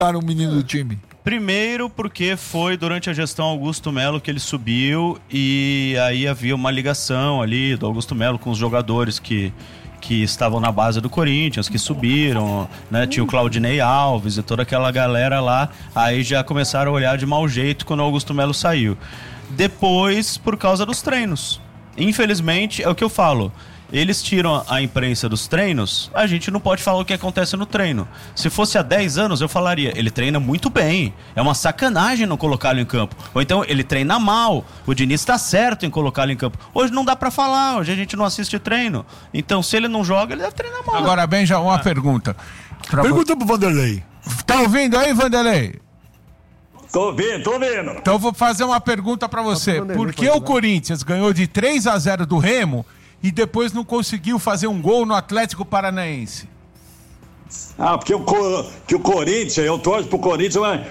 o menino do time? Primeiro porque foi durante a gestão Augusto Melo que ele subiu e aí havia uma ligação ali do Augusto Melo com os jogadores que estavam na base do Corinthians, que subiram, né? Tinha o Claudinei Alves e toda aquela galera lá, aí já começaram a olhar de mau jeito quando o Augusto Melo saiu. Depois, por causa dos treinos. Infelizmente, é o que eu falo. Eles tiram a imprensa dos treinos, a gente não pode falar o que acontece no treino. Se fosse há 10 anos, eu falaria, ele treina muito bem, é uma sacanagem não colocá-lo em campo. Ou então, ele treina mal, o Diniz está certo em colocá-lo em campo. Hoje não dá pra falar, hoje a gente não assiste treino. Então, se ele não joga, ele deve treinar mal. Agora, Benja, uma pergunta. Pergunta pro Vanderlei. Tá ouvindo aí, Vanderlei? Tô vendo. Então eu vou fazer uma pergunta pra você. Por que o Corinthians ganhou de 3-0 do Remo e depois não conseguiu fazer um gol no Atlético Paranaense? Porque o Corinthians, eu torço pro Corinthians, mas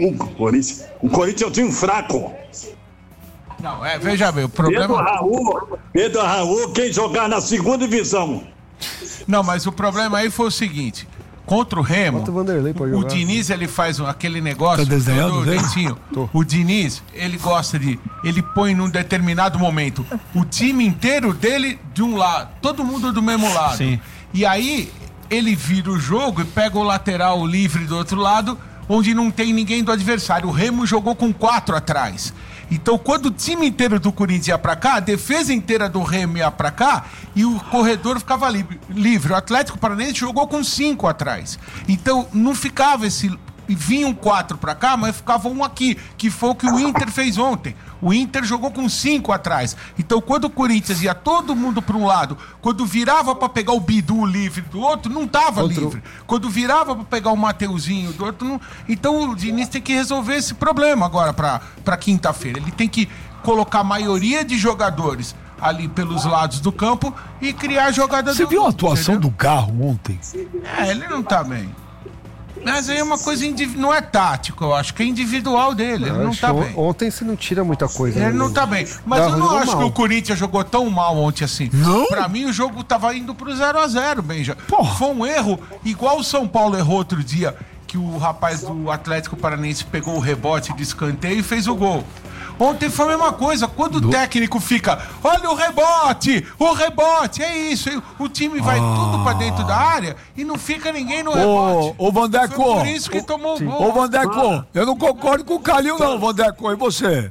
o Corinthians é um time fraco. Não, veja bem, o problema... Pedro Raul, quem jogar na segunda divisão. Não, mas o problema aí foi o seguinte... Contra o Remo, o Diniz, ele faz aquele negócio... Tá desenhando, Dentinho, o Diniz, ele gosta de... Ele põe num determinado momento o time inteiro dele de um lado, todo mundo do mesmo lado. Sim. E aí, ele vira o jogo e pega o lateral livre do outro lado, onde não tem ninguém do adversário. O Remo jogou com 4 atrás. Então, quando o time inteiro do Corinthians ia pra cá, a defesa inteira do Remo ia pra cá e o corredor ficava livre. O Atlético Paranaense jogou com 5 atrás. Então, não ficava esse... Vinham 4 pra cá, mas ficava um aqui, que foi o que o Inter fez ontem. O Inter jogou com 5 atrás. Então, quando o Corinthians ia todo mundo para um lado, quando virava para pegar o Bidu livre do outro, não tava livre. Quando virava para pegar o Mateuzinho do outro, não... Então o Diniz tem que resolver esse problema agora para quinta-feira. Ele tem que colocar a maioria de jogadores ali pelos lados do campo e criar jogada. Você viu a atuação do Garro ontem? Ele não tá bem. Mas aí é uma coisa não é tático, eu acho que é individual dele, ele não tá bem. Ontem você não tira muita coisa. Ele não tá bem. Mas eu não acho que o Corinthians jogou tão mal ontem assim. Não? Pra mim o jogo tava indo pro 0-0, Benja. Foi um erro, igual o São Paulo errou outro dia, que o rapaz do Atlético Paranaense pegou o rebote de escanteio e fez o gol. Ontem foi a mesma coisa, quando o técnico fica, olha o rebote, é isso, o time vai tudo pra dentro da área e não fica ninguém no rebote. Ô, Vandeco, foi por isso que tomou o gol. Ô, Vandeco, eu não concordo com o Calil não, Vandeco, e você?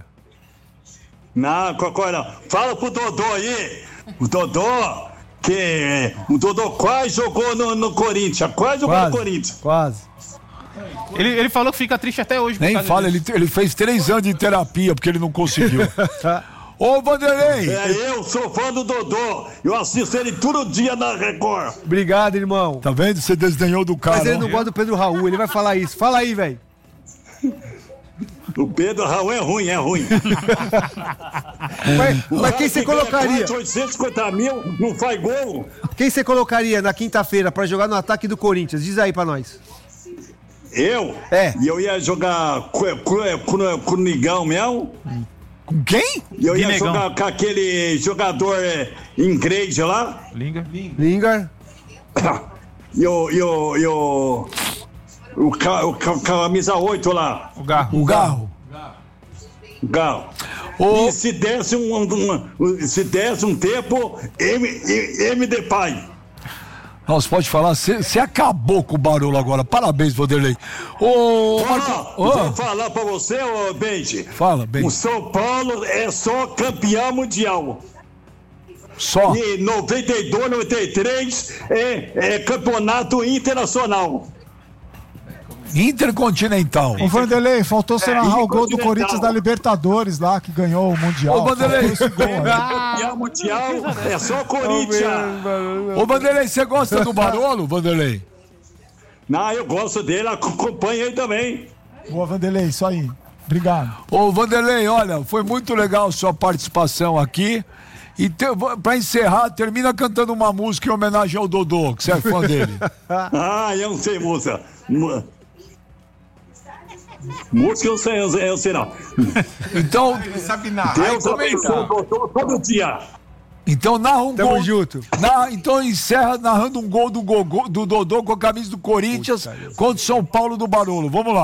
Não, concordo não. Fala pro Dodô aí, o Dodô quase jogou no Corinthians, no Corinthians. Quase. Ele falou que fica triste até hoje. Nem fala, ele fez 3 anos de terapia porque ele não conseguiu. Ô, Vanderlei! Eu sou fã do Dodô. Eu assisto ele todo dia na Record. Obrigado, irmão. Tá vendo? Você desdenhou do cara. Mas ele não gosta do Pedro Raul, ele vai falar isso. Fala aí, velho. O Pedro Raul é ruim. Mas quem você colocaria? 850 mil, não faz gol. Quem você colocaria na quinta-feira pra jogar no ataque do Corinthians? Diz aí pra nós. Eu? E eu ia jogar com o Nigão mesmo. Com quem? Eu ia jogar com aquele jogador inglês lá. Lingard. E o camisa 8 lá. O Garro. E se desse um tempo, M de pai. Nossa, pode falar, você acabou com o barulho agora. Parabéns, Vanderlei. Vou falar pra você, Benji. Fala, Benji. O São Paulo é só campeão mundial. Só? E 92, 93 é campeonato internacional. Intercontinental. Ô, Vanderlei, faltou você narrar o gol do Corinthians da Libertadores lá, que ganhou o Mundial. Ô, Vanderlei. Campeão mundial é só Corinthians. Ô, Vanderlei, você gosta do Barolo, Vanderlei? Não, eu gosto dele, acompanha aí também. Boa, Vanderlei, isso aí. Obrigado. Ô, Vanderlei, olha, foi muito legal sua participação aqui. E pra encerrar, termina cantando uma música em homenagem ao Dodô, que você é fã dele. Eu não sei música. Música eu sei não. Então, Ele sabe narrar. Deus abençoe todo dia. Então narra um Tamo gol. junto. Então encerra narrando um gol do Dodô com a camisa do Corinthians contra o São Paulo do Barolo. Vamos lá.